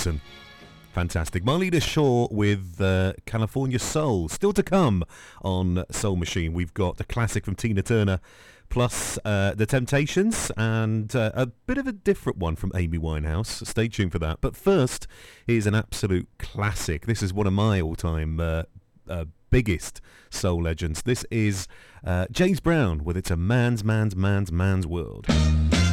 Wilson. Fantastic. Marlena Shaw with California Soul. Still to come on Soul Machine. We've got a classic from Tina Turner, plus The Temptations, and a bit of a different one from Amy Winehouse. Stay tuned for that. But first, here's an absolute classic. This is one of my all-time biggest soul legends. This is James Brown with It's a Man's World.